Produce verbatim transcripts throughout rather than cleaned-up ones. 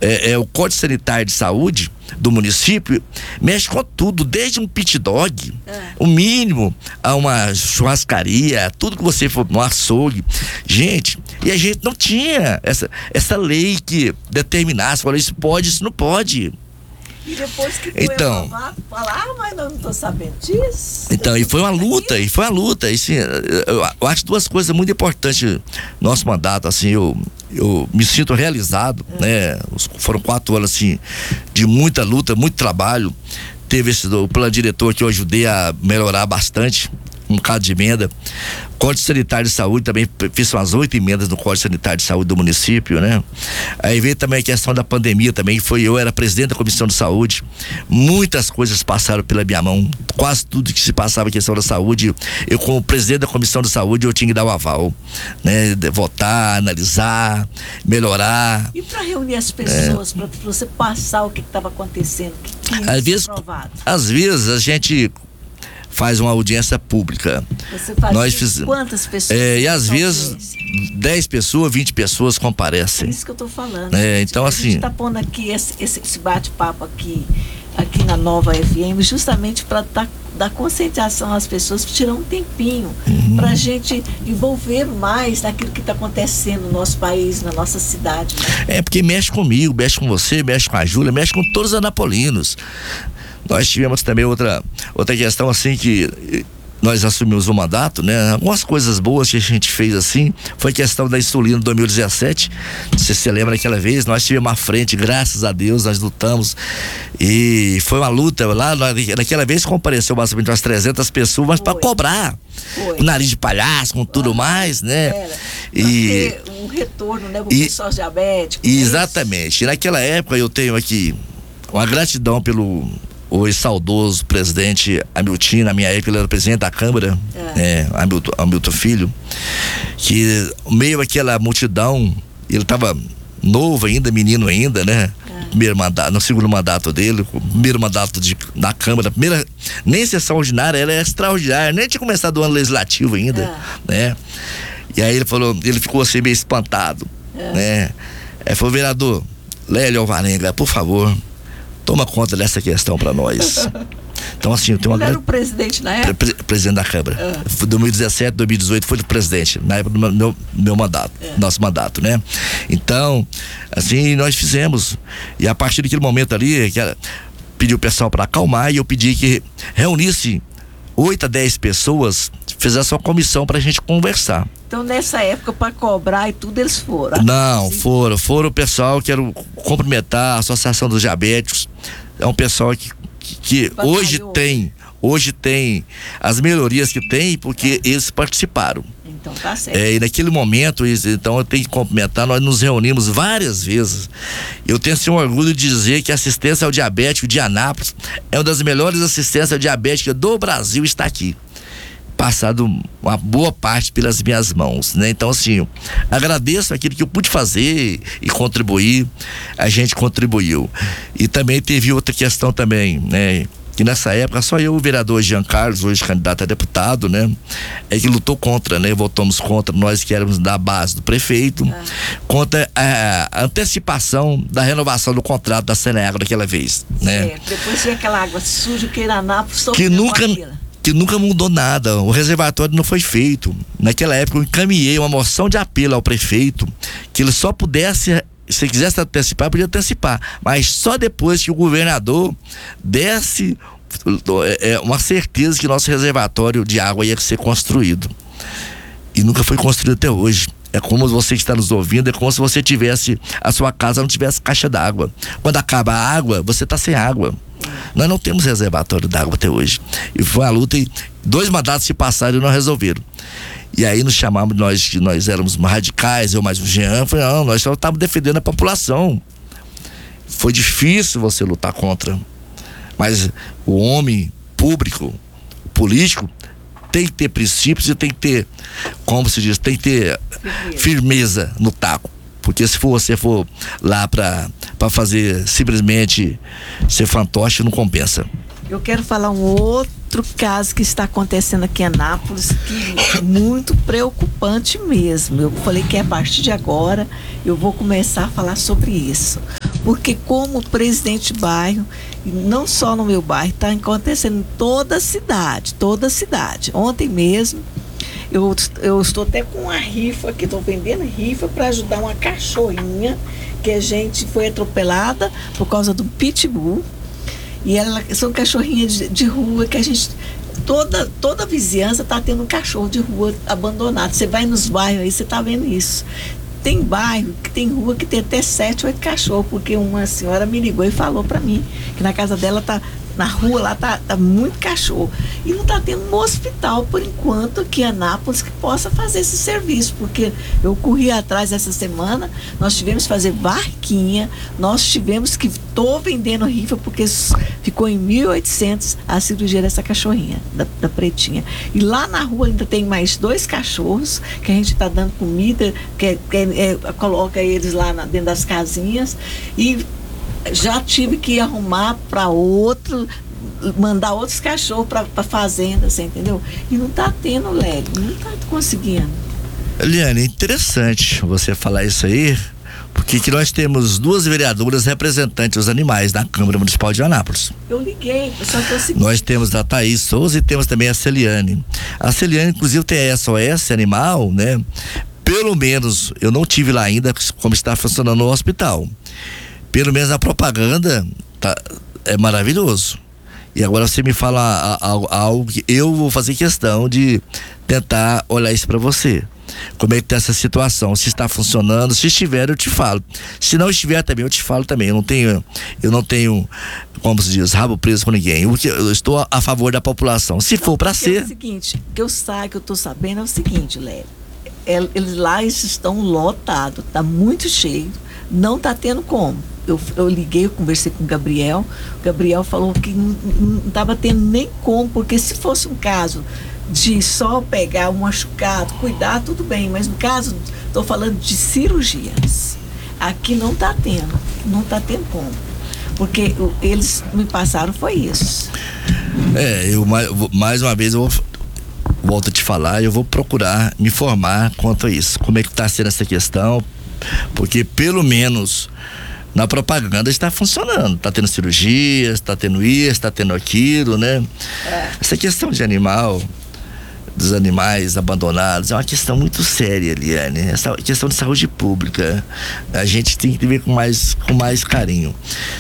é, é, o Código Sanitário de Saúde do município mexe com tudo, desde um pit dog, é. o mínimo, a uma churrascaria, tudo que você for, um açougue. Gente, e a gente não tinha essa, essa lei que determinasse, falou, isso pode, isso não pode. E depois que foi então, aprovado, falar, ah, mas eu não estou sabendo disso. Então, e foi uma luta, e foi uma luta. E, assim, eu, eu acho duas coisas muito importantes no nosso mandato, assim, eu, eu me sinto realizado, é. né? Foram quatro anos, assim, de muita luta, muito trabalho. Teve esse o plano diretor que eu ajudei a melhorar bastante, um bocado de emenda. Código Sanitário de Saúde, também fiz umas oito emendas no Código Sanitário de Saúde do município, né? Aí veio também a questão da pandemia também, foi, eu era presidente da Comissão de Saúde, muitas coisas passaram pela minha mão, quase tudo que se passava em questão da saúde, eu como presidente da Comissão de Saúde, eu tinha que dar o aval, né? Votar, analisar, melhorar. E para reunir as pessoas, é, para você passar o que estava acontecendo, que tinha às vezes, aprovado? Às vezes a gente faz uma audiência pública. Você faz Nós fiz, quantas pessoas? É, e às vezes dez pessoas, vinte pessoas comparecem. É isso que eu estou falando. É, então, a assim, gente está pondo aqui esse, esse bate-papo aqui, aqui na Nova F M, justamente para dar, dar conscientização às pessoas, tirar um tempinho uhum. para a gente envolver mais naquilo que está acontecendo no nosso país, na nossa cidade. Né? É, porque mexe comigo, mexe com você, mexe com a Júlia, mexe com todos os anapolinos. Nós tivemos também outra, outra questão, assim, que nós assumimos o mandato, né? Algumas coisas boas que a gente fez, assim, foi a questão da insulina em dois mil e dezessete. Você se lembra daquela vez? Nós tivemos uma frente, graças a Deus, nós lutamos. E foi uma luta lá, naquela vez compareceu mais ou menos umas trezentas pessoas, mas para cobrar. Foi. Com nariz de palhaço, com tudo ah, mais, né? Era. E um retorno, né? Para o pessoal diabético. Exatamente. E naquela época eu tenho aqui uma gratidão pelo o saudoso presidente Hamilton, na minha época ele era presidente da Câmara, é. É, Hamilton, Hamilton Filho, que meio aquela multidão, ele estava novo ainda, menino ainda, né? É. Primeiro mandato, no segundo mandato dele, primeiro mandato de, da Câmara, primeira, nem sessão ordinária, ela é extraordinária, nem tinha começado o ano legislativo ainda, é. né? E aí ele falou, ele ficou assim meio espantado, é. né? Aí falou, vereador Lélio Alvarenga, por favor, toma conta dessa questão para nós. Então, assim, eu tenho uma. Ele era o presidente na época? Pre presidente da Câmara. É. Foi dois mil e dezessete, dois mil e dezoito foi o presidente, na época do meu, meu mandato, é. nosso mandato, né? Então, assim, nós fizemos. E a partir daquele momento ali, que pedi o pessoal para acalmar e eu pedi que reunisse oito a dez pessoas, fizesse uma comissão pra gente conversar. Então, nessa época, para cobrar e tudo, eles foram? Não, assim. foram. Foram o pessoal, quero cumprimentar a Associação dos Diabéticos. É um pessoal que, que, que hoje tem, hoje tem as melhorias que tem, porque é. eles participaram. Então, tá certo. É, e naquele momento, então eu tenho que cumprimentar, nós nos reunimos várias vezes. Eu tenho assim um orgulho de dizer que a assistência ao diabético de Anápolis é uma das melhores assistências diabéticas do Brasil, está aqui. Passado uma boa parte pelas minhas mãos, né? Então, assim, agradeço aquilo que eu pude fazer e contribuir, a gente contribuiu. E também teve outra questão também, né? Que nessa época só eu, o vereador Jean Carlos, hoje candidato a deputado, né? É que lutou contra, né? Votamos contra, nós que éramos da base do prefeito, ah. contra a antecipação da renovação do contrato da Saneago daquela vez, né? É, depois tinha aquela água suja que era Anápolis, que nunca que nunca mudou nada, o reservatório não foi feito. Naquela época eu encaminhei uma moção de apelo ao prefeito que ele só pudesse, se quisesse antecipar, podia antecipar, mas só depois que o governador desse é, uma certeza que nosso reservatório de água ia ser construído. E nunca foi construído até hoje. É como você que está nos ouvindo, é como se você tivesse, a sua casa não tivesse caixa d'água. Quando acaba a água, você está sem água. Nós não temos reservatório d'água até hoje. E foi uma luta e dois mandatos se passaram e não resolveram. E aí nos chamamos, nós que nós éramos radicais, eu mais o Jean, falei, não, nós só estávamos defendendo a população. Foi difícil você lutar contra. Mas o homem público, político, tem que ter princípios e tem que ter, como se diz, tem que ter firmeza no taco. Porque se for, você for lá para para fazer simplesmente ser fantoche, não compensa. Eu quero falar um outro caso que está acontecendo aqui em Anápolis, que é muito preocupante mesmo. Eu falei que a partir de agora eu vou começar a falar sobre isso. porque como presidente de bairro, não só no meu bairro, está acontecendo em toda a cidade, toda a cidade. Ontem mesmo, eu, eu estou até com uma rifa aqui, estou vendendo rifa para ajudar uma cachorrinha que a gente foi atropelada por causa do pitbull. E ela são cachorrinhas de, de rua que a gente... Toda, toda a vizinhança está tendo um cachorro de rua abandonado. Você vai nos bairros aí, você está vendo isso. Tem bairro, que tem rua que tem até sete, oito cachorros, porque uma senhora me ligou e falou para mim que na casa dela tá, na rua lá tá, tá muito cachorro. E não tá tendo um hospital, por enquanto, aqui em Anápolis, que possa fazer esse serviço, porque eu corri atrás essa semana, nós tivemos que fazer barquinha, nós tivemos que, tô vendendo rifa, porque ficou em mil e oitocentos a cirurgia dessa cachorrinha, da, da pretinha. E lá na rua ainda tem mais dois cachorros, que a gente tá dando comida, que, que é, coloca eles lá na, dentro das casinhas, e já tive que arrumar para outro, mandar outros cachorros para fazenda, você entendeu? E não tá tendo, Lélio, não tá conseguindo. Eliane, interessante você falar isso aí, porque que nós temos duas vereadoras representantes dos animais na Câmara Municipal de Anápolis. Eu liguei, eu só consegui. Nós temos a Thaís Souza e temos também a Celiane. A Celiane, inclusive, tem a S O S Animal, né? Pelo menos, eu não tive lá ainda como está funcionando no hospital. Pelo menos a propaganda tá, é maravilhoso. E agora você me fala algo que eu vou fazer questão de tentar olhar isso para você. Como é que tá essa situação? Se está funcionando, se estiver eu te falo. Se não estiver também eu te falo também. Eu não tenho, eu não tenho, como se diz, rabo preso com ninguém. Eu, eu estou a favor da população. Se for para ser. É o seguinte, o que eu sei, que eu estou sabendo é o seguinte, Léo. Eles lá estão lotados, tá muito cheio, não tá tendo como. Eu, eu liguei, eu conversei com o Gabriel, o Gabriel falou que não, não tava tendo nem como, porque se fosse um caso de só pegar um machucado, cuidar, tudo bem, mas no caso, estou falando de cirurgias, aqui não tá tendo, não tá tendo como, porque eu, eles me passaram, foi isso. É, eu mais, mais uma vez eu vou volto a te falar, eu vou procurar me informar quanto a isso, como é que está sendo essa questão, porque pelo menos na propaganda está funcionando, está tendo cirurgias, está tendo isso, está tendo aquilo, né? É. Essa questão de animal, dos animais abandonados, é uma questão muito séria, Eliane. Essa questão de saúde pública, a gente tem que ver com mais, com mais carinho.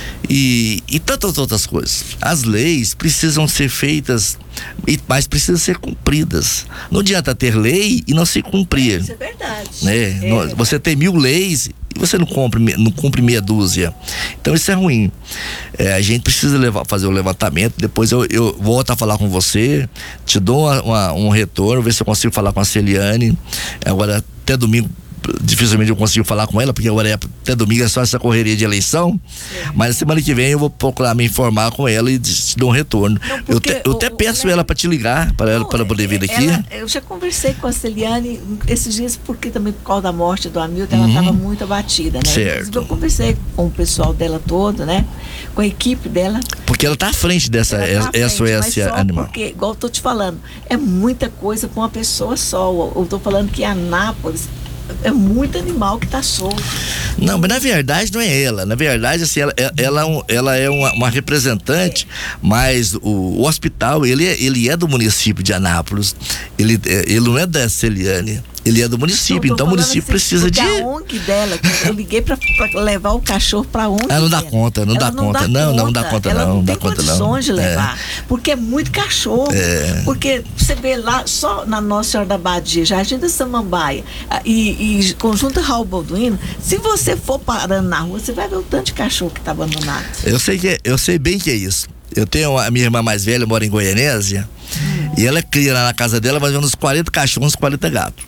E, e tantas outras coisas. As leis precisam ser feitas, mas precisam ser cumpridas. Não adianta ter lei e não se cumprir. Isso é verdade. Né? É verdade. Você tem mil leis e você não cumpre, não cumpre meia dúzia. Então isso é ruim. É, a gente precisa levar, fazer o levantamento. Depois eu, eu volto a falar com você, te dou uma, uma, um retorno, ver se eu consigo falar com a Celiane. Agora até domingo dificilmente eu consigo falar com ela, porque agora é, até domingo é só essa correria de eleição. Sim. Mas semana que vem eu vou procurar me informar com ela e te dou um retorno. Não, eu, te, eu o, até peço o, ela para te ligar, para ela, ela poder vir aqui. Ela, eu já conversei com a Celiane esses dias, porque também por causa da morte do Hamilton, ela estava uhum. muito abatida, né? Certo. Eu conversei com o pessoal dela todo, né? Com a equipe dela. Porque ela está à frente dessa tá S O S Animal. Porque, igual eu tô te falando, é muita coisa para uma pessoa só. Eu tô falando que Anápolis é muito animal que está solto. Não, mas na verdade não é ela. Na verdade, assim, ela, ela, ela é uma, uma representante, é. mas o, o hospital, ele é, ele é do município de Anápolis. Ele, ele não é da Celiane. Ele é do município, então o município assim, precisa de... a O N G dela, eu liguei para levar o cachorro para a O N G. Ah, não dá conta, não dá conta, não, não dá conta não, não dá conta não. Ela não tem condições de levar, é. porque é muito cachorro, é. porque você vê lá, só na Nossa Senhora da Badia, Jardim da Samambaia e, e Conjunto Raul Balduino, se você for parando na rua, você vai ver o tanto de cachorro que está abandonado. Eu sei, que, eu sei bem que é isso. Eu tenho a minha irmã mais velha, mora em Goianésia, hum. e ela cria lá na casa dela mais ou menos quarenta cachorros, quarenta gatos.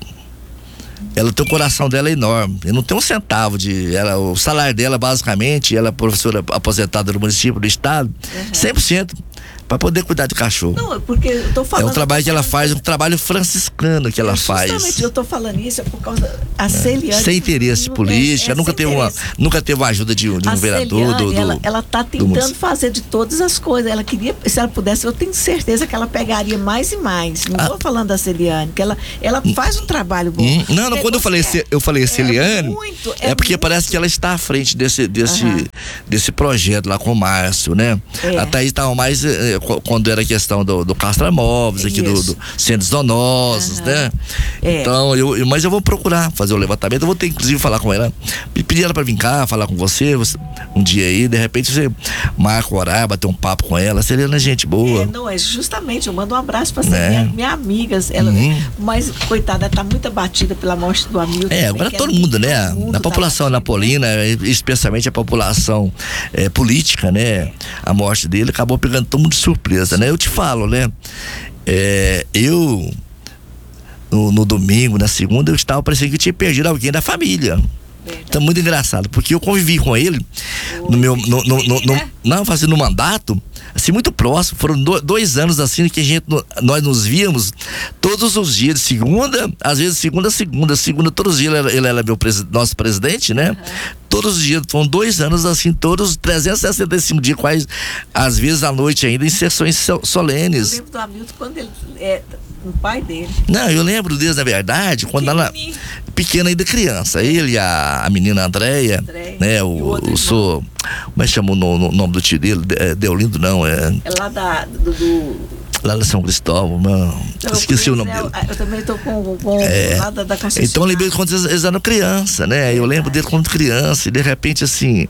Ela tem o coração dela é enorme. Eu não tenho um centavo de. Ela, o salário dela, basicamente, ela é professora aposentada do município, do estado, uhum. cem por cento para poder cuidar de cachorro. Não, porque eu tô falando... É um trabalho que ela faz, um trabalho franciscano que ela faz. Justamente, eu tô falando isso é por causa... A Celiane... Sem interesse não- política, é- é nunca, sem teve uma, interesse. nunca teve uma ajuda de, de um A vereador. Celiane, Do, do, ela, ela tá do tentando município. fazer de todas as coisas. Ela queria, se ela pudesse, eu tenho certeza que ela pegaria mais e mais. Não Ah. tô falando da Celiane, que ela, ela faz um trabalho bom. Hum, Não, não, É, quando eu falei, é- Ce- eu falei Celiane, muito, é, é porque muito. parece que ela está à frente desse, desse, Aham. desse projeto lá com o Márcio, né? É. Até aí estavam mais eh, co- quando era questão do, do Castramóveis, aqui do, Isso. do Centros Donosos, Aham. né? É. Então, eu, eu- mas eu vou procurar fazer o levantamento, eu vou ter inclusive falar com ela, pe- pedir ela para vir cá, falar com você, você- um dia aí, de repente você marca o horário, bater um papo com ela, seria né, gente boa. É, não, é justamente, eu mando um abraço para Né? minha, minha amiga, ela, Uhum. mas coitada, tá muito abatida pela morte do Hamilton. É, também, agora que todo ela- mundo, né? todo mundo Na tá população batido. napolina, especialmente a população eh, política, né? A morte dele acabou pegando todo mundo de surpresa, né? Eu te falo, né? É, eu, no, no domingo, na segunda, eu estava parecendo que eu tinha perdido alguém da família. Verdade. Então, muito engraçado, porque eu convivi com ele no meu, no, no, no, no- não, fazendo um mandato, assim, muito próximo, foram do- dois anos assim que a gente, no- nós nos víamos todos os dias, de segunda, às vezes segunda a segunda, segunda, todos os dias ele era, ele era meu presi- nosso presidente, né? Todos os dias, foram dois anos assim, todos os trezentos e sessenta e cinco dias, quase, às vezes à noite ainda, em sessões so- Eu solenes. lembro do Hamilton quando ele é o pai dele. Não, eu lembro deles, na verdade, quando ela Pequenininho. pequena ainda criança, ele e a, a menina Andréia, Andréia. né, E o o, outro o sou, como é que chama o no- no- nome do tio dele? É, Deolindo não, é É lá da, do, do lá de São Cristóvão, não, eu esqueci o nome conheço, dele. né, eu também tô com, com É. lá da, da Conceição. Então eu lembrei quando eles, eles eram criança, né? Eu lembro dele quando criança e de repente assim,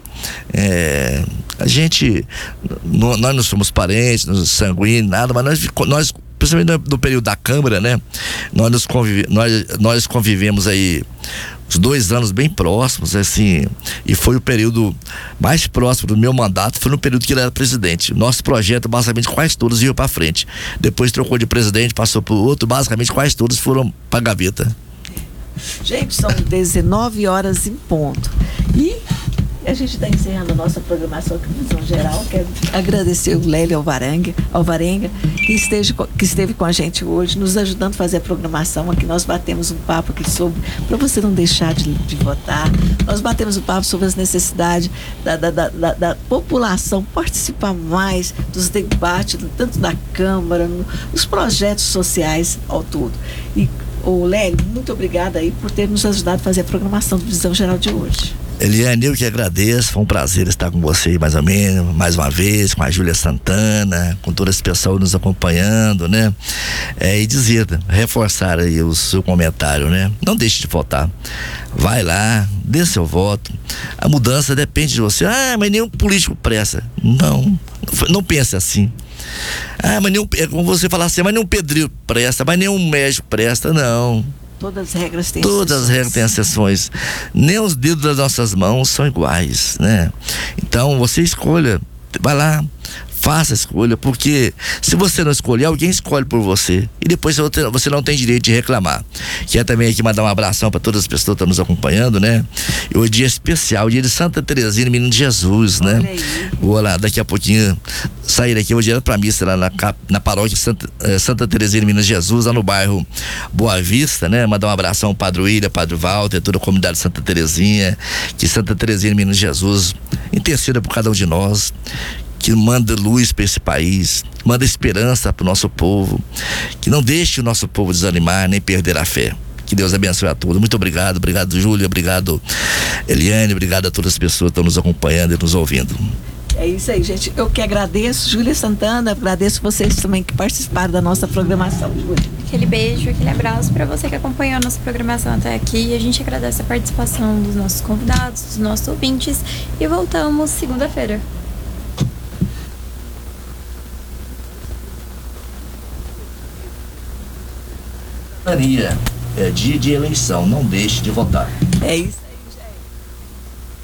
é, a gente, nó- nós não somos parentes, não somos sanguíneos, nada, mas nós, nós principalmente no, no período da Câmara, né? Nós, nos convive, nós, nós convivemos aí os dois anos bem próximos, assim, e foi o período mais próximo do meu mandato, foi no período que ele era presidente. Nosso projeto, basicamente, quase todos iam para frente. Depois trocou de presidente, passou para o outro, basicamente, quase todos foram para a gaveta. Gente, são dezenove horas em ponto. E a gente está encerrando a nossa programação aqui no Visão Geral. Quero agradecer o Lélio Alvarenga, Alvarenga que, esteja, co- que esteve com a gente hoje, nos ajudando a fazer a programação. Aqui nós batemos um papo aqui sobre, para você não deixar de, de votar, nós batemos um papo sobre as necessidades da, da, da, da, da população participar mais dos debates, tanto da Câmara, no, os projetos sociais ao todo. E, ô Lélio, muito obrigada aí por ter nos ajudado a fazer a programação do Visão Geral de hoje. Eliane, eu que agradeço, foi um prazer estar com você aí mais ou menos, mais uma vez, com a Júlia Santana, com todo esse pessoal nos acompanhando, né? É, e dizer, reforçar aí o seu comentário, né? Não deixe de votar. Vai lá, dê seu voto. A mudança depende de você. Ah, mas nenhum político presta. Não, não pense assim. Ah, mas nenhum, é como você falar assim, mas nenhum pedreiro presta, mas nenhum médico presta, não. Todas as regras têm Todas as exceções. regras têm exceções. Nem os dedos das nossas mãos são iguais, né? Então você escolha, vai lá, faça a escolha, porque se você não escolher, alguém escolhe por você. E depois você não tem direito de reclamar. Quero também aqui mandar um abração para todas as pessoas que estão nos acompanhando, né? E hoje é dia especial, dia de Santa Teresinha, Menino de Jesus, né? Olha aí. Vou lá, daqui a pouquinho sair daqui, hoje era pra missa lá na, cap- na paróquia Santa, eh, Santa Teresinha, Minas Jesus, lá no bairro Boa Vista, né? Mandar um abração ao Padre William, Padre Walter, toda a comunidade de Santa Teresinha, que Santa Teresinha, Minas Jesus interceda por cada um de nós, que manda luz para esse país, manda esperança para o nosso povo, que não deixe o nosso povo desanimar nem perder a fé. Que Deus abençoe a todos. Muito obrigado, obrigado Júlia, obrigado Eliane, obrigado a todas as pessoas que estão nos acompanhando e nos ouvindo. É isso aí, gente. Eu que agradeço, Júlia Santana, agradeço vocês também que participaram da nossa programação, Júlia. Aquele beijo, aquele abraço para você que acompanhou a nossa programação até aqui. A gente agradece a participação dos nossos convidados, dos nossos ouvintes e voltamos segunda-feira. Maria, é dia de eleição, não deixe de votar. É isso aí.